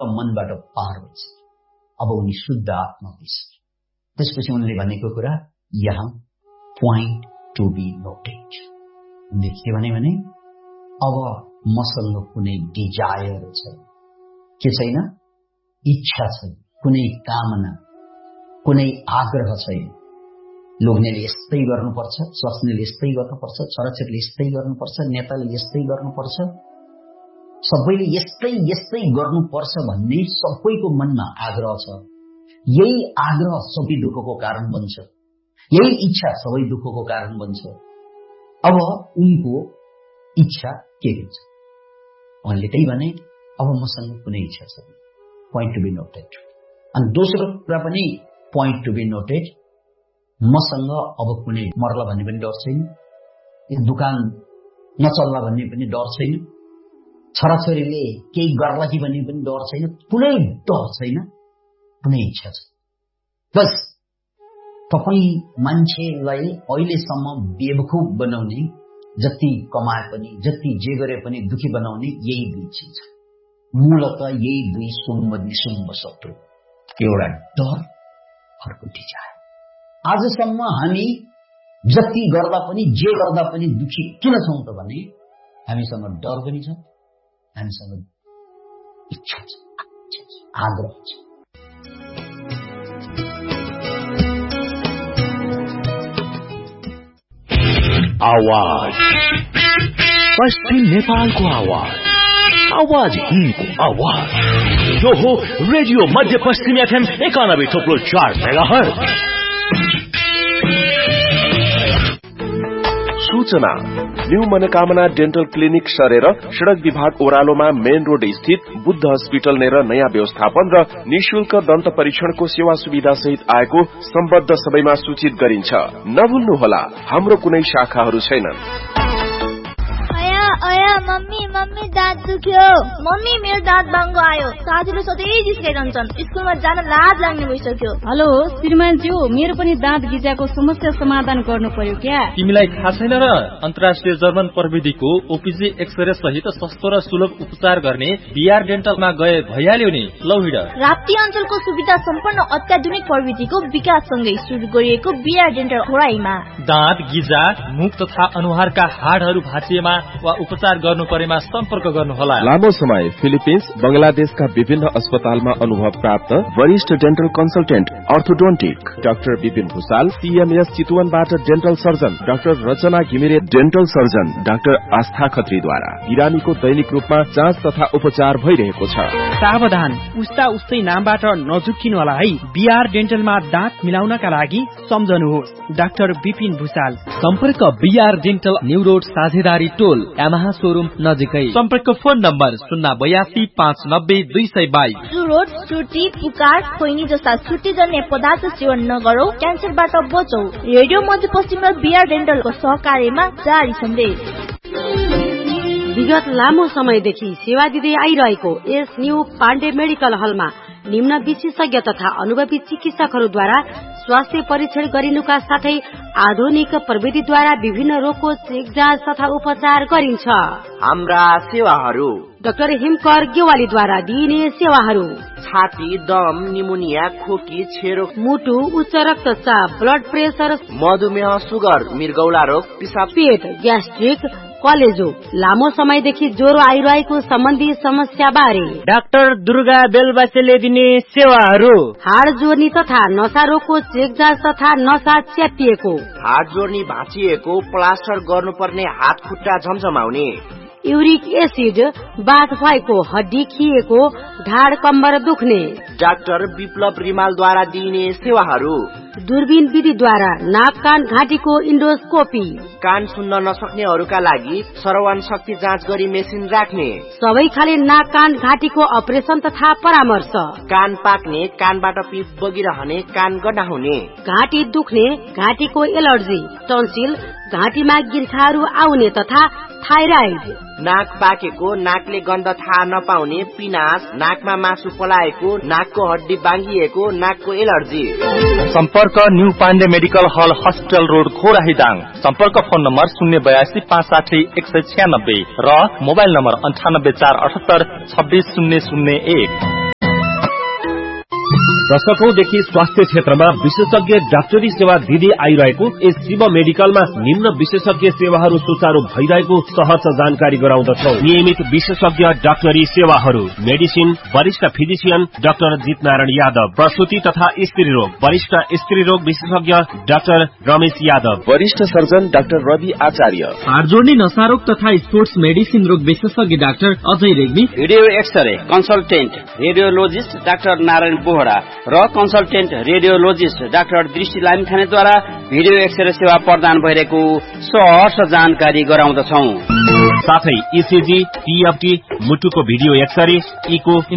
मनबाट पार हुन्छ। अब उनी शुद्ध आत्मा भइसके। त्यसपछि उनले भनेको कुरा यहाँ पोइन्ट टु बी नोटेड। उनले के भने अब मसँग कुनै डिजायर छैन, के छैन, इच्छा छैन, कुनै कामना, कुनै आग्रह छैन। लोग्नेले यस्तै गर्नुपर्छ, स्वास्नीले यस्तै गर्नुपर्छ, छोराछोरीले यस्तै गर्नुपर्छ, नेताले यस्तै गर्नुपर्छ, सबैले यस्तै यस्तै गर्नुपर्छ भन्ने सबैको मनमा आग्रह छ। यही आग्रह सबै दुःखको कारण बन्छ, यही इच्छा सबै दुःखको कारण बन्छ। अब उनको इच्छा के हुन्छ? उनले त्यही भने अब मसँग कुनै इच्छा छैन, पोइन्ट टु बी नोटेड। अनि दोस्रो कुरा पनि पोइन्ट टु बी नोटेड, मसँग अब कुनै मर्ला भन्ने पनि डर छैन, यो दुकान नचल्ला भन्ने पनि डर छैन, छोराछोरीले केही गर्ला कि भन्ने पनि डर छैन, कुनै डर छैन, कुनै इच्छा छैन। बस तपाईँ मान्छेलाई अहिलेसम्म बेवकूफ बनाउने, जति कमाए पनि, जति जे गरे पनि दुखी बनाउने यही दुई चिज छ। मूलत यही दुई शुम्भ निशुम्भ शत्रु, एउटा डर, अर्को डिजायर। आजसम्म हामी जति गर्दा पनि, जे गर्दा पनि दुखी किन छौं त भने हामीसँग डर पनि छ, हामीसँग इच्छा छ, आग्रह छ। आवाज, पश्चिम नेपालको आवाज, आवाज हिन्दको आवाज। यो हो रेडियो मध्य पश्चिम एफएम 91.4 मेगाहर्ज। सूचना, न्यू मनोकामना डेन्टल क्लिनिक सरेर सड़क विभाग ओह्रालोमा मेन रोड स्थित बुद्ध हस्पिटल नेर नयाँ व्यवस्थापन र निशुल्क दन्त परीक्षणको सेवा सुविधा सहित आएको सम्बद्ध सबैमा सूचित गरिन्छ। नभुल्नुहोला, हाम्रो कुनै शाखाहरू छैनन्। मम्मी दाँत दुख्यो। मम्मी मेरो दाँत बाङ्गो आयो। साथीले सधैँ जिस्काइरहन्छन्। स्कुलमा जान लाज लाग्ने भइसक्यो। हेलो श्रीमानज्यू, मेरो पनि दाँत गिजाको समस्या समाधान गर्नु पर्यो क्या? तिमीलाई थाहा छैन र? अन्तर्राष्ट्रिय जर्मन प्रविधिको ओपीजी एक्सरे सहित सस्तो र सुलभ उपचार गर्ने बीआर डेन्टलमा गए भइहाल्यो नि। लौ हिँड। राप्ती अञ्चलको सुविधा सम्पन्न अत्याधुनिक प्रविधिको विकाससँगै सुरु गरिएको बीआर डेन्टल खोराईमा दाँत गिजा, मुख तथा अनुहारका हाडहरू भाँचिएमा वा उपचार गर्नु परेमा सम्पर्क गर्नुहोला। लामो समय फिलिपिन्स, बंगलादेशका विभिन्न अस्पतालमा अनुभव प्राप्त वरिष्ठ dental consultant orthodontic doctor Vipin Bhusal, CMS चितवनबाट dental surgeon doctor रचना घिमिरे, डेन्टल सर्जन डाक्टर आस्था खत्रीद्वारा बिरामीको दैनिक रूपमा जाँच तथा उपचार भइरहेको छ। सावधान, उस्ता उस्तै नामबाट नझुक्किनु होला है। बीआर डेन्टलमा दाँत मिलाउनका लागि सम्झनुहोस् डाक्टर विपिन भूषाल। सम्पर्क बीआर डेन्टल, न्यू रोड, साझेदारी टोल, यामाहा शोरूम नजिकै। सम्पर्क फोन नम्बर 082 590 222। सुरोट, सुर्ती, पुकार, खोइनी जस्ता सुर्तीजन्य पदार्थ सेवन नगरौ, क्यान्सरबाट बचौ। रेडियो मध्यपश्चिम र बीआर डेन्टलको सहकार्यमा जारी सन्देश। विगत लामो समयदेखि सेवा दिँदै आइरहेको एस न्यू पाण्डे मेडिकल हलमा निम्न विशेषज्ञ तथा अनुभवी चिकित्सकहरूद्वारा स्वास्थ्य परीक्षण गरिनुका साथै आधुनिक प्रविधिद्वारा विभिन्न रोगको चेक जाँच तथा उपचार गरिन्छ। हाम्रा सेवाहरू: डाक्टर हिमकर गेवालीद्वारा दिइने सेवाहरू: छाती, दम, निमोनिया, खोकी, छेरो, मुटु, उच्च रक्तचाप, ब्लड प्रेसर, मधुमेह, सुगर, मृगौला रोग, पिसाब, पेट, ग्यास्ट्रिक, कलेजो, लामो समयदेखि ज्वरो आइरहेको सम्बन्धी समस्या बारे डाक्टर दुर्गा बेलबासेले दिने सेवाहरू: हाड जोर्नी तथा नसा रोगको चेक जाँच तथा नसा च्यातिएको, हाड जोर्नी भाँचिएको, प्लास्टर गर्नुपर्ने हात खुट्टा झमझमाउने, युरिक एसिड, बाथ भएको, हड्डी खिएको, ढाड कम्बर दुख्ने, डाक्टर विप्लव रिमालद्वारा दिइने सेवाहरू: दूरबीन विधिद्वारा नाक कान घाँटीको इन्डोस्कोपी, कान सुन्न नसक्नेहरूका लागि श्रवण शक्ति जाँच गरी मेसिन राख्ने, सबै खाले नाक कान घाँटीको अपरेसन तथा परामर्श, कान पाक्ने, कानबाट पिप बगिरहने, कान गनाउने, घाँटी दुख्ने, घाँटीको एलर्जी, टन्सिल, घाँटीमा गिर्खाहरू आउने तथा थाइराइड, नाक पाकेको, नाकले गन्ध थाहा नपाउने, पिनास, नाकमा मासु पलाएको, नाकको हड्डी बाङ्गिएको, नाकको एलर्जी। सम्पर्क न्यू पाण्डे मेडिकल हल, हस्पिटल रोड, खोराहीदाङ। सम्पर्क फोन नम्बर 082 560 196 र मोबाइल नम्बर 98 478 26 001। दशकौंदेखि स्वास्थ्य क्षेत्रमा विशेषज्ञ डाक्टरी सेवा दिँदै आइरहेको यस शिव मेडिकलमा निम्न विशेषज्ञ सेवाहरू सुचारू भइरहेको सहज जानकारी गराउँदछौ। नियमित विशेषज्ञ डाक्टरी सेवाहरू मेडिसिन वरिष्ठ फिजिशियन डाक्टर जितनारायण यादव, प्रसूति तथा स्त्री रोग वरिष्ठ स्त्री रोग विशेषज्ञ डाक्टर रमेश यादव, वरिष्ठ सर्जन डाक्टर रवि आचार्य, हाड जोड्ने नसारोग तथा स्पोर्ट्स मेडिसिन रोग विशेषज्ञ doctor Ajay Regmi, video x-ray consultant radiologist doctor Narayan Bohra र कन्सल्टेन्ट रेडियोलोजिस्ट डाक्टर दृष्टि लामिछानेद्वारा भिडियो एक्सरे सेवा प्रदान भइरहेको सहर्ष जानकारी गराउँदछौ। साथै इसिजी, टीएफटी, मुटुको भिडियो एक्सरे, इको